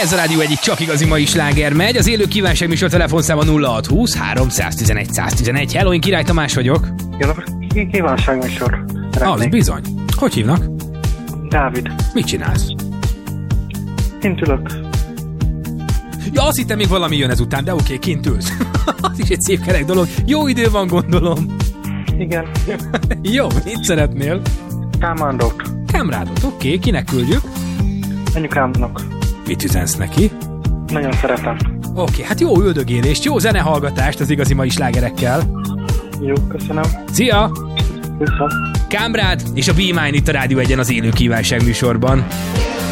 Ez a rádió egyik csak igazi mai sláger megy. Az élő kívánság műsor telefonszáma 0620 311 111. Hello, én Király Tamás vagyok. Jó napot, kívánság műsor. Az bizony. Hogy hívnak? Dávid. Mit csinálsz? Kint ülök. Ja, azt hittem még valami jön ezután, de oké, kint ülsz. Az is egy szép kerek dolog. Jó idő van, gondolom. Igen. Jó, mit szeretnél? Kámrándot. Kámrádot, oké, kinek küldjük? Anyukámnak. Mit üzensz neki? Nagyon szeretem. Oké, hát jó üldögélést, jó zenehallgatást az igazi mai slágerekkel. Jó, köszönöm. Szia! Vissza. Kámrád és a Be Mine itt a Rádió 1-en az élő kívánság műsorban.